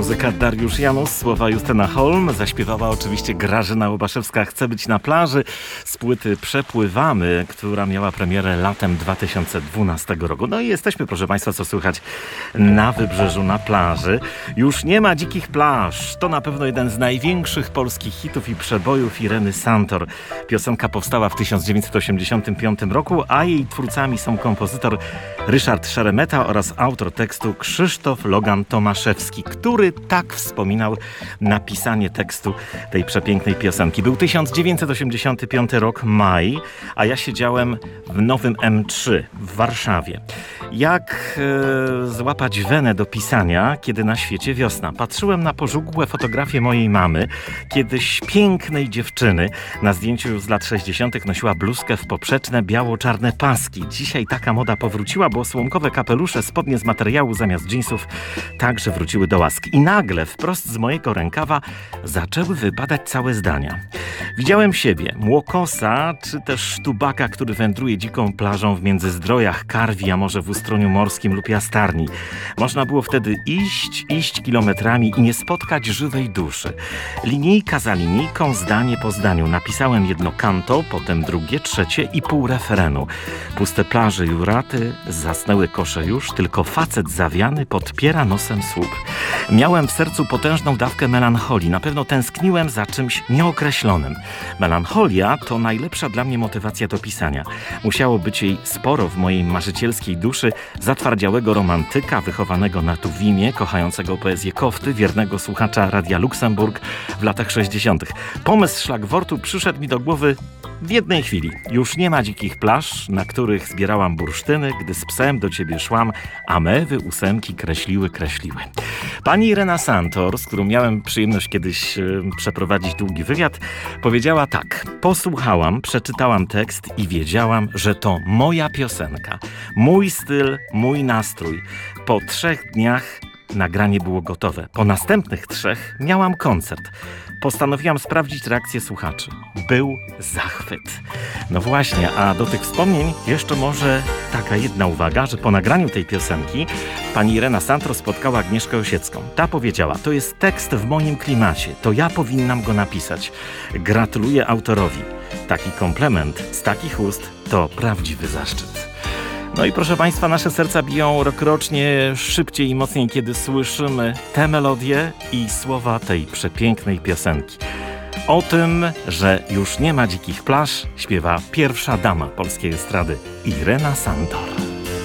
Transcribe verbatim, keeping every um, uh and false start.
Muzyka Dariusz Janus, słowa Justyna Holm. Zaśpiewała oczywiście Grażyna Łubaszewska Chcę być na plaży z płyty Przepływamy, która miała premierę latem dwa tysiące dwunastego roku. No i jesteśmy, proszę Państwa, co słychać na Wybrzeżu, na plaży. Już nie ma dzikich plaż. To na pewno jeden z największych polskich hitów i przebojów Ireny Santor. Piosenka powstała w tysiąc dziewięćset osiemdziesiątym piątym roku, a jej twórcami są kompozytor Ryszard Szeremeta oraz autor tekstu Krzysztof Logan Tomaszewski, który tak wspominał napisanie tekstu tej przepięknej piosenki. Był tysiąc dziewięćset osiemdziesiąty piąty rok, maj, a ja siedziałem w Nowym M trzy w Warszawie. Jak e, złapać wenę do pisania, kiedy na świecie wiosna? Patrzyłem na pożółkłe fotografie mojej mamy, kiedyś pięknej dziewczyny. Na zdjęciu z lat sześćdziesiątych nosiła bluzkę w poprzeczne biało-czarne paski. Dzisiaj taka moda powróciła, bo słomkowe kapelusze, spodnie z materiału zamiast dżinsów także wróciły do łask. I nagle wprost z mojego rękawa zaczęły wypadać całe zdania. Widziałem siebie, młokosa, czy też sztubaka, który wędruje dziką plażą w Międzyzdrojach, Karwi, a może w Ustroniu Morskim lub Jastarni. Można było wtedy iść, iść kilometrami i nie spotkać żywej duszy. Linijka za linijką, zdanie po zdaniu. Napisałem jedno kanto, potem drugie, trzecie i pół referenu. Puste plaże Juraty, zasnęły kosze już, tylko facet zawiany podpiera nosem słup. Miałem w sercu potężną dawkę melancholii. Na pewno tęskniłem za czymś nieokreślonym. Melancholia to najlepsza dla mnie motywacja do pisania. Musiało być jej sporo w mojej marzycielskiej duszy zatwardziałego romantyka, wychowanego na Tuwimie, kochającego poezję Kofty, wiernego słuchacza Radia Luksemburg w latach sześćdziesiątych. Pomysł szlagwortu przyszedł mi do głowy w jednej chwili. Już nie ma dzikich plaż, na których zbierałam bursztyny, gdy z psem do ciebie szłam, a mewy ósemki kreśliły, kreśliły. Pani Irena Santor, z którą miałem przyjemność kiedyś e, przeprowadzić długi wywiad, powiedziała tak: posłuchałam, przeczytałam tekst i wiedziałam, że to moja piosenka, mój styl, mój nastrój. Po trzech dniach nagranie było gotowe. Po następnych trzech miałam koncert. Postanowiłam sprawdzić reakcję słuchaczy. Był zachwyt. No właśnie, a do tych wspomnień jeszcze może taka jedna uwaga, że po nagraniu tej piosenki pani Irena Santor spotkała Agnieszkę Osiecką. Ta powiedziała: to jest tekst w moim klimacie, to ja powinnam go napisać. Gratuluję autorowi. Taki komplement z takich ust to prawdziwy zaszczyt. No i proszę Państwa, nasze serca biją rokrocznie szybciej i mocniej, kiedy słyszymy tę melodię i słowa tej przepięknej piosenki. O tym, że już nie ma dzikich plaż, śpiewa pierwsza dama polskiej estrady, Irena Santor.